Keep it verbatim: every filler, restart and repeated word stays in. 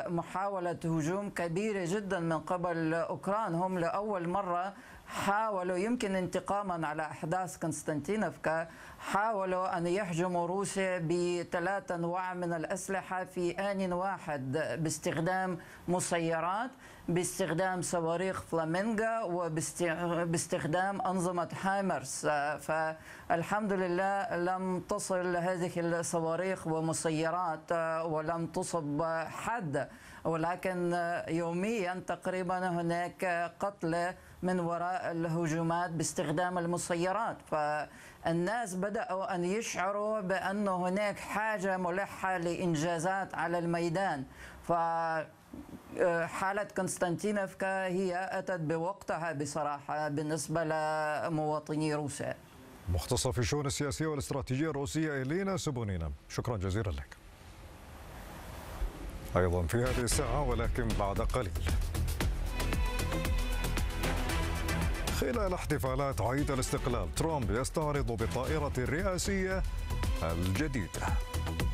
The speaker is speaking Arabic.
محاولة هجوم كبيرة جدا من قبل أوكران. هم لأول مرة حاولوا، يمكن انتقاما على أحداث قسطنطينفكا، حاولوا أن يهجموا روسيا بثلاث أنواع من الأسلحة في آن واحد، باستخدام مسيرات، باستخدام صواريخ فلامينغا، وباستخدام أنظمة هايمرس. فالحمد لله لم تصل هذه الصواريخ ومسيرات ولم تصب حد، ولكن يوميا تقريبا هناك قتلى من وراء الهجومات باستخدام المسيرات. فالناس بدأوا أن يشعروا بأن هناك حاجة ملحة لإنجازات على الميدان. فحالة قسطنطينفكا هي أتت بوقتها بصراحة بالنسبة لمواطني روسيا. مختصة في الشؤون السياسية والاستراتيجية الروسية إلينا سبونينا، شكرا جزيلا لك. أيضا في هذه الساعة ولكن بعد قليل، خلال احتفالات عيد الاستقلال، ترامب يستعرض بالطائرة الرئاسية الجديدة.